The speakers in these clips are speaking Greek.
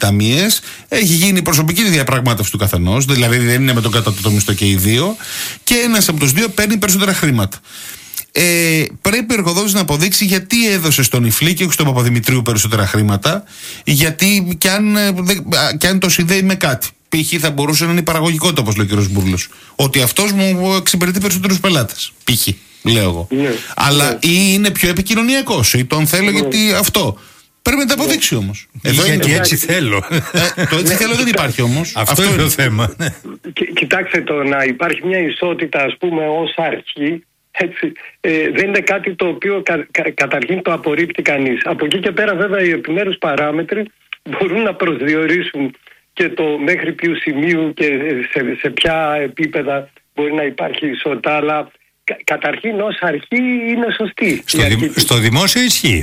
ταμείες. Έχει γίνει προσωπική διαπραγμάτευση του καθενός, δηλαδή δεν είναι με τον κατώτατο μισθό και οι δύο, και ένας από τους δύο παίρνει περισσότερα χρήματα. Πρέπει ο εργοδότης να αποδείξει γιατί έδωσε στον Ιφλή και όχι στον Παπαδημητρίου περισσότερα χρήματα, γιατί και αν το συνδέει με κάτι. Π.χ. θα μπορούσε να είναι η παραγωγικότητα, όπως λέει ο κ. Μπούρλος. Ότι αυτός μου εξυπηρετεί περισσότερους πελάτες. Π.χ. λέω εγώ. Ναι, αλλά ή είναι πιο επικοινωνιακός, ή τον θέλω γιατί αυτό. Πρέπει να τα αποδείξει όμως. Γιατί έτσι θέλω. Το έτσι θέλω δεν υπάρχει όμως. Αυτό είναι το θέμα. Κοιτάξτε, το να υπάρχει μια ισότητα, ας πούμε, ως αρχή, έτσι, δεν είναι κάτι το οποίο καταρχήν το απορρίπτει κανείς. Από εκεί και πέρα, βέβαια, οι επιμέρους παράμετροι μπορούν να προσδιορίσουν και το μέχρι ποιου σημείου και σε ποια επίπεδα μπορεί να υπάρχει ισότητα, αλλά καταρχήν ως αρχή είναι σωστή. Στο δημόσιο ισχύει.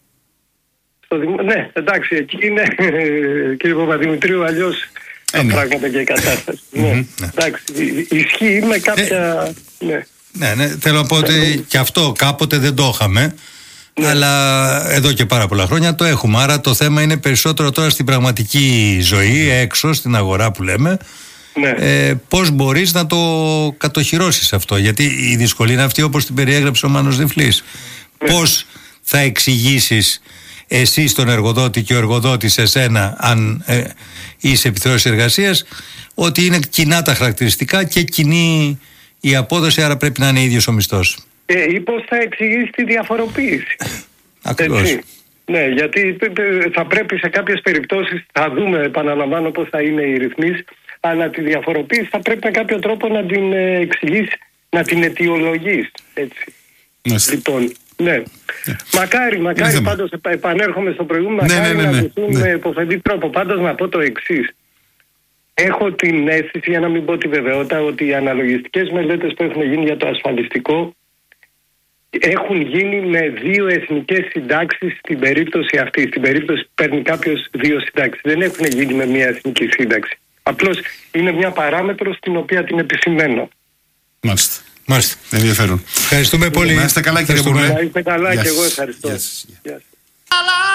Ναι, εντάξει, εκεί είναι, κύριε Παπαδημητρίου, αλλιώς τα πράγματα και η κατάσταση. Εντάξει, ισχύει με κάποια... Ναι, θέλω να πω ότι και αυτό κάποτε δεν το είχαμε, αλλά εδώ και πάρα πολλά χρόνια το έχουμε. Άρα το θέμα είναι περισσότερο τώρα στην πραγματική ζωή, έξω, στην αγορά που λέμε. Πώς μπορείς να το κατοχυρώσεις αυτό, γιατί η δυσκολία είναι αυτή όπως την περιέγραψε ο Μάνος Διφλής. Πώς θα εξηγήσεις εσύ στον εργοδότη και ο εργοδότης εσένα, αν είσαι επιθεώρηση εργασίας, ότι είναι κοινά τα χαρακτηριστικά και κοινή η απόδοση, άρα πρέπει να είναι ίδιος ο μισθός. Ή πώς θα εξηγήσει τη διαφοροποίηση. Ακριβώς. Ναι, γιατί θα πρέπει σε κάποιες περιπτώσεις, θα δούμε, επαναλαμβάνω, πώς θα είναι οι ρυθμίσεις, αλλά τη διαφοροποίηση θα πρέπει με κάποιο τρόπο να την εξηγήσει, να την αιτιολογήσει. Έτσι. Λοιπόν, ναι. Μακάρι πάντως, επανέρχομαι στο προηγούμενο, μακάρι να δοθούν με υποφελή τρόπο. Πάντως να πω το εξής. Έχω την αίσθηση, για να μην πω τη βεβαιότητα, ότι οι αναλογιστικές μελέτες που έχουν γίνει για το ασφαλιστικό έχουν γίνει με 2 εθνικές συντάξεις στην περίπτωση αυτή. Στην περίπτωση που παίρνει κάποιος 2 συντάξεις. Δεν έχουν γίνει με μια εθνική σύνταξη. Απλώς είναι μια παράμετρο στην οποία την επισημαίνω. Μάλιστα. Ενδιαφέρον. Ευχαριστούμε πολύ. Να είστε καλά, κύριε Μπουρλέ. Να είστε καλά, και εγώ ευχαριστώ.